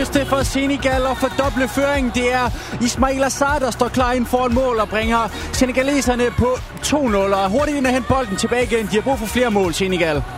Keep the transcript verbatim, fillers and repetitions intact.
lykkedes det for Senegal at fordoble føringen. Det er Ismail Assar, der står klar ind foran mål og bringer senegaleserne på to nul. Og hurtigt ind og hente bolden tilbage igen. De har brug for flere mål, Senegal.